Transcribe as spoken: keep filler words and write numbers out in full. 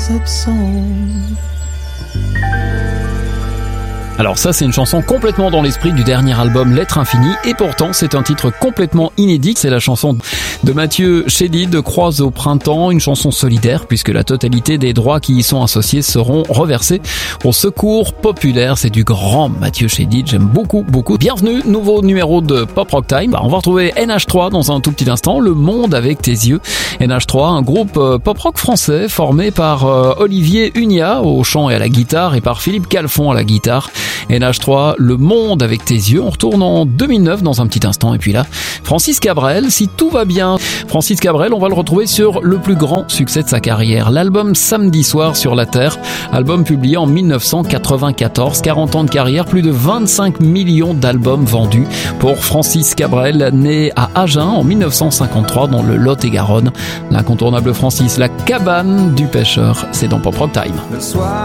soupçons. Alors ça, c'est une chanson complètement dans l'esprit du dernier album L'être infini, et pourtant c'est un titre complètement inédit. C'est la chanson de Mathieu Chédid de Croise au printemps, une chanson solidaire puisque la totalité des droits qui y sont associés seront reversés au Secours populaire. C'est du grand Mathieu Chédid, j'aime beaucoup, beaucoup. Bienvenue, nouveau numéro de Pop Rock Time. Bah, on va retrouver N H trois dans un tout petit instant, Le Monde avec tes yeux. N H trois, un groupe euh, pop rock français formé par euh, Olivier Unia au chant et à la guitare et par Philippe Calfon à la guitare. N H trois, Le Monde avec tes yeux. On retourne en deux mille neuf dans un petit instant. Et puis là, Francis Cabrel, si tout va bien. Francis Cabrel, on va le retrouver sur le plus grand succès de sa carrière, l'album Samedi soir sur la Terre, album publié en dix-neuf cent quatre-vingt-quatorze, quarante ans de carrière, plus de vingt-cinq millions d'albums vendus pour Francis Cabrel, né à Agen en dix-neuf cent cinquante-trois dans le Lot-et-Garonne. L'incontournable Francis, La cabane du pêcheur, c'est dans Pop Rock Time. Le soir